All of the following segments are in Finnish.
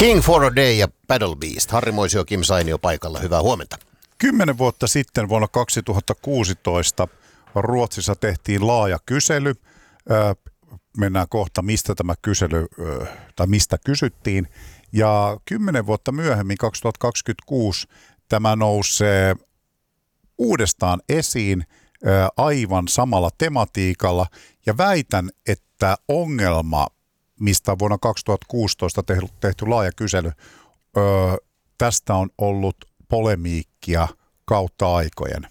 King for a Day ja Paddle Beast. Harri Moisio, Kim Sainio paikalla. Hyvää huomenta. 10 vuotta sitten vuonna 2016 Ruotsissa tehtiin laaja kysely. Mennään kohta, mistä tämä kysely, tai mistä kysyttiin. Ja 10 vuotta myöhemmin, 2026, tämä nousee uudestaan esiin aivan samalla tematiikalla. Ja väitän, että ongelma, mistä on vuonna 2016 tehty laaja kysely, tästä on ollut polemiikkia kautta aikojen.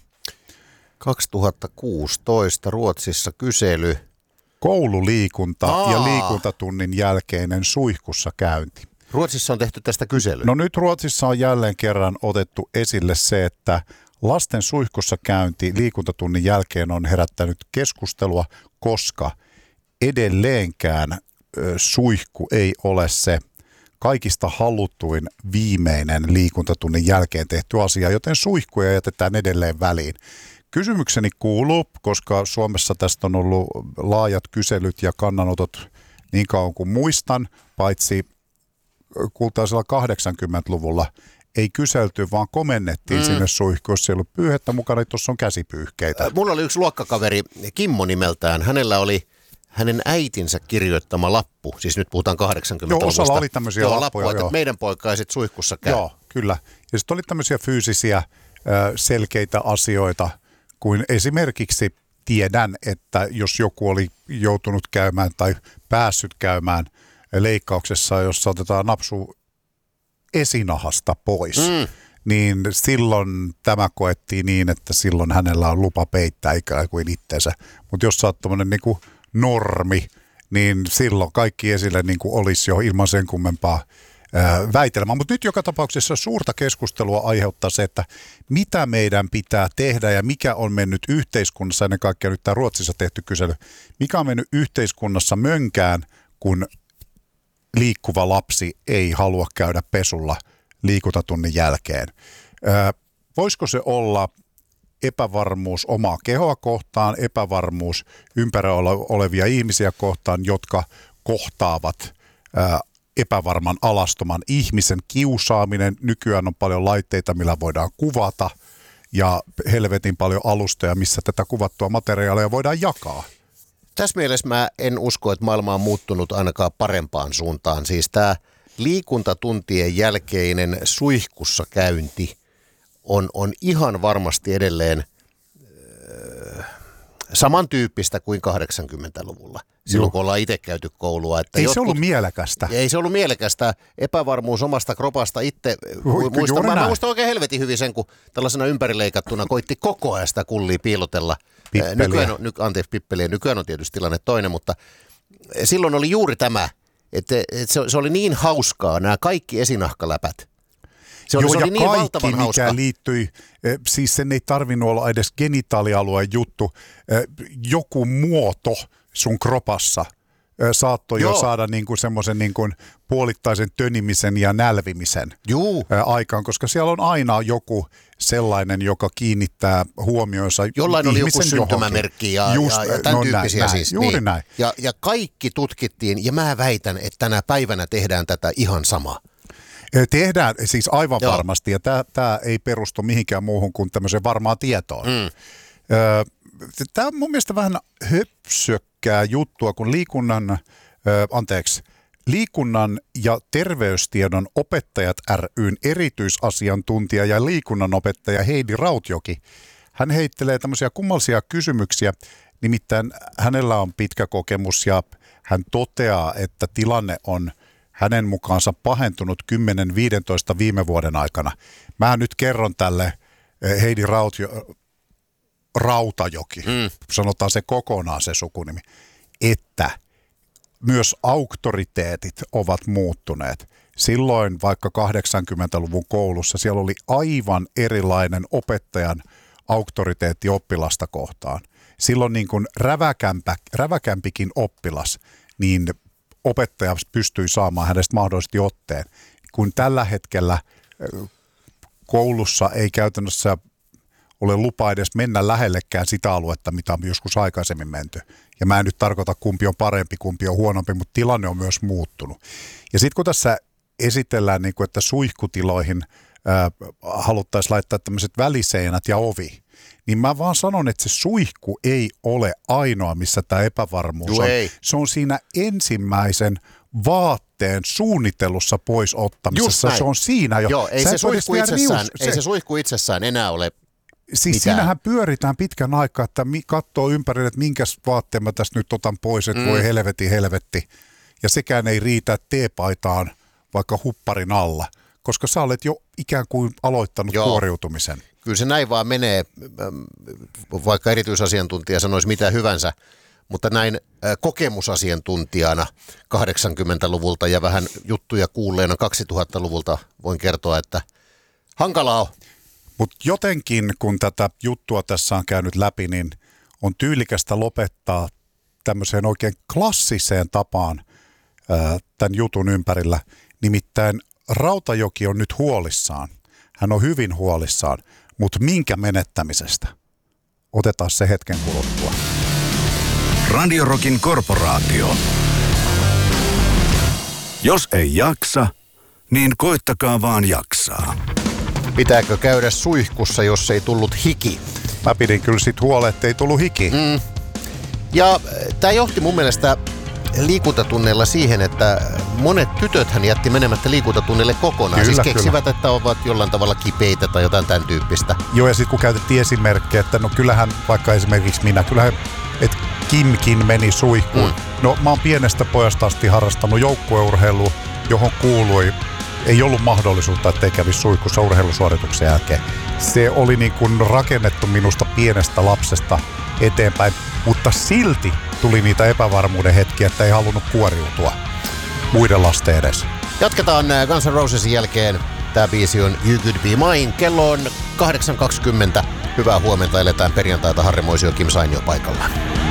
2016 Ruotsissa kysely. Koululiikunta ja liikuntatunnin jälkeinen suihkussa käynti. Ruotsissa on tehty tästä kysely. No nyt Ruotsissa on jälleen kerran otettu esille se, että lasten suihkussa käynti liikuntatunnin jälkeen on herättänyt keskustelua, koska edelleenkään suihku ei ole se kaikista haluttuin viimeinen liikuntatunnin jälkeen tehty asia, joten suihkuja jätetään edelleen väliin. Kysymykseni kuuluu, koska Suomessa tästä on ollut laajat kyselyt ja kannanotot niin kauan kuin muistan, paitsi kultaisella 80-luvulla ei kyselty, vaan komennettiin sinne suihkuun, jos ei ollut pyyhettä mukana, niin tuossa on käsipyyhkeitä. Mulla oli yksi luokkakaveri, Kimmo nimeltään, hänellä oli hänen äitinsä kirjoittama lappu, siis nyt puhutaan 80-luvusta. Joo, osalla oli tämmöisiä lappuja. Että meidän poika ei sit suihkussa käy. Joo, kyllä. Ja sitten oli tämmöisiä fyysisiä selkeitä asioita, kuin esimerkiksi tiedän, että jos joku oli joutunut käymään tai päässyt käymään leikkauksessa, jossa otetaan napsu esinahasta pois, niin silloin tämä koettiin niin, että silloin hänellä on lupa peittää ikään kuin itseensä. Mutta jos sä oot tommonen niinku normi, niin silloin kaikki esille niin kuin olisi jo ilman sen kummempaa väitelmää. Mutta nyt joka tapauksessa suurta keskustelua aiheuttaa se, että mitä meidän pitää tehdä ja mikä on mennyt yhteiskunnassa, ennen kaikkea nyt tämä Ruotsissa tehty kysely, mikä on mennyt yhteiskunnassa mönkään, kun liikkuva lapsi ei halua käydä pesulla liikuntatunnin jälkeen. Voisiko se olla epävarmuus omaa kehoa kohtaan, epävarmuus ympärillä olevia ihmisiä kohtaan, jotka kohtaavat epävarman alastoman ihmisen kiusaaminen. Nykyään on paljon laitteita, millä voidaan kuvata ja helvetin paljon alustoja, missä tätä kuvattua materiaalia voidaan jakaa. Tässä mielessä mä en usko, että maailma on muuttunut ainakaan parempaan suuntaan. Siis tämä liikuntatuntien jälkeinen suihkussa käynti on ihan varmasti edelleen samantyyppistä kuin 80-luvulla. Silloin kun ollaan itse käyty koulua. Että ei se ollut mielekästä. Ei se ollut mielekästä. Epävarmuus omasta kropasta itse. Mä muistan oikein helvetin hyvin sen, kun tällaisena ympärileikattuna koitti koko ajan sitä kullia piilotella. Pippeliä. Nykyään on tietysti tilanne toinen, mutta silloin oli juuri tämä, että se oli niin hauskaa, nämä kaikki esinahkaläpät. Se oli niin kaikki, valtavan hauska. Mikä liittyi, siis sen ei tarvinnut olla edes genitaalialueen juttu, joku muoto sun kropassa saattoi jo saada niinku semmoisen niinku puolittaisen tönimisen ja nälvimisen aikaan, koska siellä on aina joku sellainen, joka kiinnittää huomionsa jollain oli joku johonkin. syntymämerkki ja tämän tyyppisiä siis. Juuri näin. Ja kaikki tutkittiin ja mä väitän, että tänä päivänä tehdään tätä ihan samaa. Tehdään siis aivan varmasti, ja tämä ei perustu mihinkään muuhun kuin tämmöiseen varmaan tietoon. Tämä on mun mielestä vähän höpsökkää juttua, kun liikunnan ja terveystiedon opettajat ry:n erityisasiantuntija ja liikunnanopettaja Heidi Rautjoki, hän heittelee tämmöisiä kummallisia kysymyksiä, nimittäin hänellä on pitkä kokemus ja hän toteaa, että tilanne on hänen mukaansa pahentunut 10-15 viime vuoden aikana. Mä nyt kerron tälle Heidi Rautajoki, sanotaan se kokonaan se sukunimi, että myös auktoriteetit ovat muuttuneet. Silloin vaikka 80-luvun koulussa siellä oli aivan erilainen opettajan auktoriteetti oppilasta kohtaan. Silloin niin kuin räväkämpikin oppilas, niin opettaja pystyi saamaan hänestä mahdollisesti otteen. Kun tällä hetkellä koulussa ei käytännössä ole lupa edes mennä lähellekään sitä aluetta, mitä on joskus aikaisemmin menty. Ja mä en nyt tarkoita, kumpi on parempi, kumpi on huonompi, mutta tilanne on myös muuttunut. Ja sitten kun tässä esitellään, niin kuin, että suihkutiloihin haluttaisiin laittaa tämmöiset väliseinät ja ovi. Niin mä vaan sanon, että se suihku ei ole ainoa, missä tämä epävarmuus on. Ei. Se on siinä ensimmäisen vaatteen suunnitellussa pois ottamisessa. Se on siinä jo. Joo, ei se suihku itsessään enää ole siis mitään. Siinähän pyöritään pitkän aikaa, että katsoo ympärille, että minkäs vaatteen mä tässä nyt otan pois, että voi helvetti. Ja sekään ei riitä teepaitaan vaikka hupparin alla, koska sä olet jo ikään kuin aloittanut kuoriutumisen. Kyllä se näin vaan menee, vaikka erityisasiantuntija sanoisi mitä hyvänsä, mutta näin kokemusasiantuntijana 80-luvulta ja vähän juttuja kuulleena 2000-luvulta voin kertoa, että hankalaa on. Mutta jotenkin, kun tätä juttua tässä on käynyt läpi, niin on tyylikästä lopettaa tämmöiseen oikein klassiseen tapaan tämän jutun ympärillä. Nimittäin Rautajoki on nyt huolissaan. Hän on hyvin huolissaan, mutta minkä menettämisestä? Otetaan se hetken kuluttua. Radio Rockin korporaatio. Jos ei jaksa, niin koittakaa vaan jaksaa. Pitääkö käydä suihkussa, jos ei tullut hiki? Mä pidin kyllä sit huolen, että ei tullut hiki. Ja tämä johti mun mielestä liikuntatunneilla siihen, että monet tytöthän jätti menemättä liikuntatunnille kokonaan. Kyllä, siis keksivät, että ovat jollain tavalla kipeitä tai jotain tämän tyyppistä. Joo, ja sitten kun käytettiin esimerkkejä, että no kyllähän, vaikka esimerkiksi kyllähän, että Kimkin meni suihkuun. No mä oon pienestä pojasta asti harrastanut joukkueurheilua, johon kuului, ei ollut mahdollisuutta, että ei kävisi suihkussa urheilusuorituksen jälkeen. Se oli niin kuin rakennettu minusta pienestä lapsesta eteenpäin, mutta silti tuli niitä epävarmuuden hetkiä, että ei halunnut kuoriutua muiden lasten edes. Jatketaan Guns N' Rosesin jälkeen. Tämä biisi on You Could Be Mine. Kello on 8.20. Hyvää huomenta, eletään perjantaita. Harri Moisio, Kim Sainio paikalla.